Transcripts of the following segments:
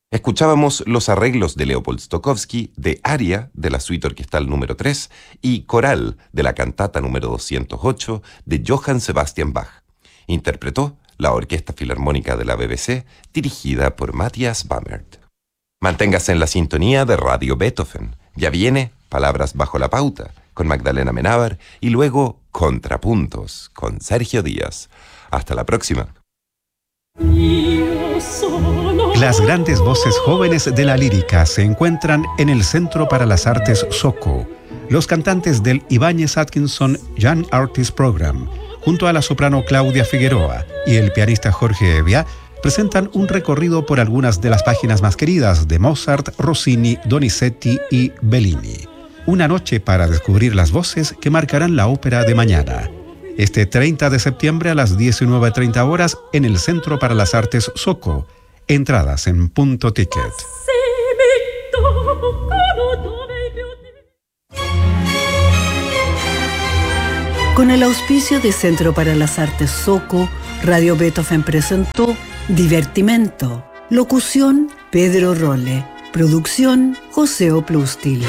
Escuchábamos los arreglos de Leopold Stokowski de Aria de la suite orquestal número 3 y Coral de la cantata número 208 de Johann Sebastian Bach. Interpretó la Orquesta Filarmónica de la BBC, dirigida por Matthias Bammert. Manténgase en la sintonía de Radio Beethoven. Ya viene Palabras bajo la pauta con Magdalena Amenábar y luego Contrapuntos con Sergio Díaz. Hasta la próxima. Las grandes voces jóvenes de la lírica se encuentran en el Centro para las Artes SOCO. Los cantantes del Ibáñez Atkinson Young Artist Program, junto a la soprano Claudia Figueroa y el pianista Jorge Evia, presentan un recorrido por algunas de las páginas más queridas de Mozart, Rossini, Donizetti y Bellini. Una noche para descubrir las voces que marcarán la ópera de mañana. Este 30 de septiembre a las 19:30 horas en el Centro para las Artes SOCO. Entradas en Punto Ticket. Con el auspicio de Centro para las Artes SOCO, Radio Beethoven presentó Divertimento. Locución, Pedro Rolle. Producción, José Oplustil.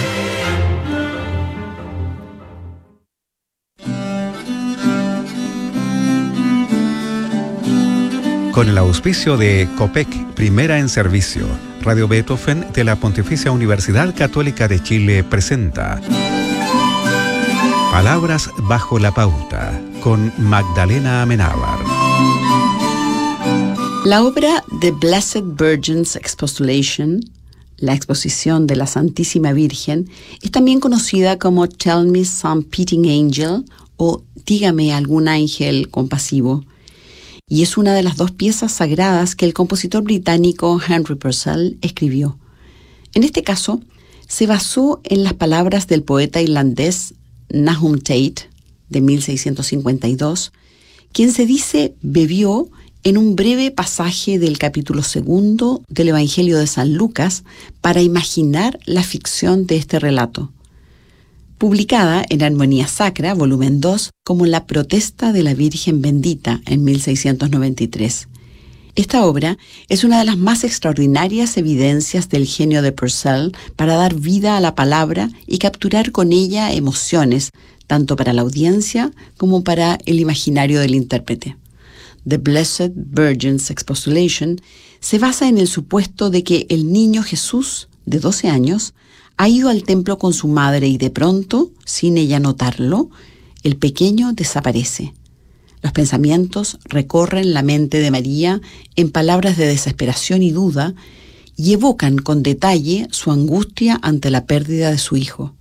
Con el auspicio de COPEC, Primera en Servicio, Radio Beethoven de la Pontificia Universidad Católica de Chile presenta Palabras bajo la pauta, con Magdalena Amenábar. La obra The Blessed Virgin's Expostulation, la exposición de la Santísima Virgen, es también conocida como Tell Me Some Pitying Angel o Dígame algún ángel compasivo, y es una de las dos piezas sagradas que el compositor británico Henry Purcell escribió. En este caso, se basó en las palabras del poeta irlandés Nahum Tate, de 1652, quien se dice bebió en un breve pasaje del capítulo 2 del Evangelio de San Lucas para imaginar la ficción de este relato. Publicada en Armonía Sacra, volumen 2, como La Protesta de la Virgen Bendita, en 1693. Esta obra es una de las más extraordinarias evidencias del genio de Purcell para dar vida a la palabra y capturar con ella emociones, tanto para la audiencia como para el imaginario del intérprete. The Blessed Virgin's Expostulation se basa en el supuesto de que el niño Jesús, de 12 años, ha ido al templo con su madre y de pronto, sin ella notarlo, el pequeño desaparece. Los pensamientos recorren la mente de María en palabras de desesperación y duda y evocan con detalle su angustia ante la pérdida de su hijo.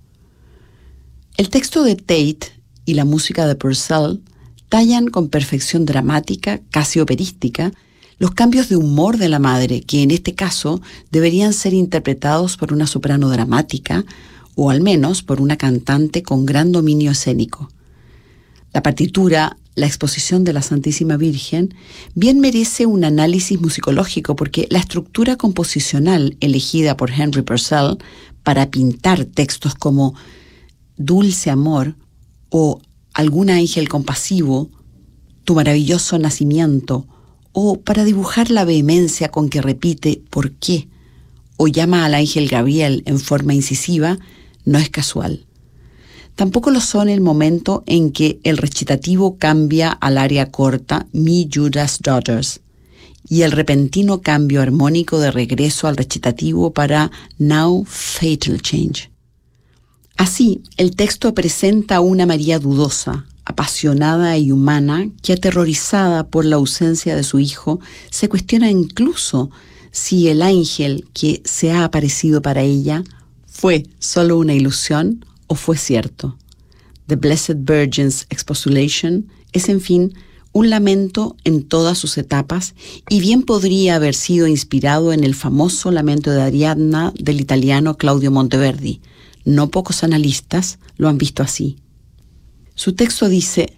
El texto de Tate y la música de Purcell tallan con perfección dramática, casi operística, los cambios de humor de la madre, que en este caso deberían ser interpretados por una soprano dramática o al menos por una cantante con gran dominio escénico. La partitura, la exposición de la Santísima Virgen, bien merece un análisis musicológico porque la estructura composicional elegida por Henry Purcell para pintar textos como Dulce Amor o Algún ángel compasivo, Tu maravilloso nacimiento, o para dibujar la vehemencia con que repite ¿por qué? O llama al ángel Gabriel en forma incisiva, no es casual. Tampoco lo son el momento en que el recitativo cambia al aria corta Me Judas Daughters y el repentino cambio armónico de regreso al recitativo para Now Fatal Change. Así, el texto presenta a una María dudosa, apasionada y humana, que aterrorizada por la ausencia de su hijo, se cuestiona incluso si el ángel que se ha aparecido para ella fue solo una ilusión o fue cierto. The Blessed Virgin's Expostulation es, en fin, un lamento en todas sus etapas y bien podría haber sido inspirado en el famoso lamento de Ariadna del italiano Claudio Monteverdi. No pocos analistas lo han visto así. Su texto dice: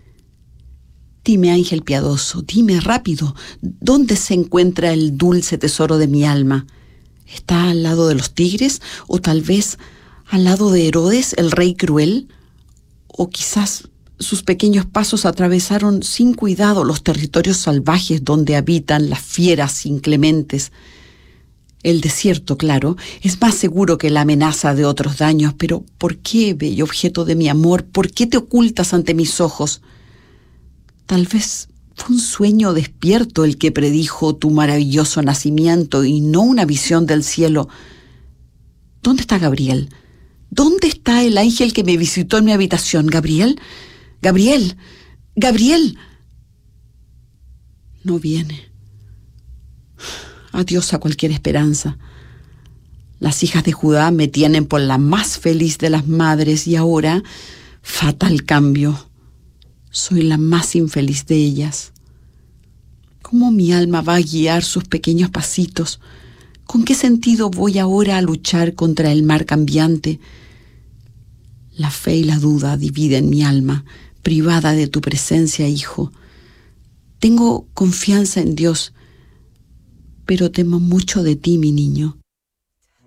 Dime, ángel piadoso, dime rápido, ¿dónde se encuentra el dulce tesoro de mi alma? ¿Está al lado de los tigres o tal vez al lado de Herodes, el rey cruel? ¿O quizás sus pequeños pasos atravesaron sin cuidado los territorios salvajes donde habitan las fieras inclementes? El desierto, claro, es más seguro que la amenaza de otros daños, pero ¿por qué, bello objeto de mi amor? ¿Por qué te ocultas ante mis ojos? Tal vez fue un sueño despierto el que predijo tu maravilloso nacimiento y no una visión del cielo. ¿Dónde está Gabriel? ¿Dónde está el ángel que me visitó en mi habitación? ¿Gabriel? ¡Gabriel! ¡Gabriel! No viene. Adiós a cualquier esperanza. Las hijas de Judá me tienen por la más feliz de las madres y ahora, fatal cambio, soy la más infeliz de ellas. ¿Cómo mi alma va a guiar sus pequeños pasitos? ¿Con qué sentido voy ahora a luchar contra el mar cambiante? La fe y la duda dividen mi alma, privada de tu presencia, hijo. Tengo confianza en Dios, pero temo mucho de ti, mi niño.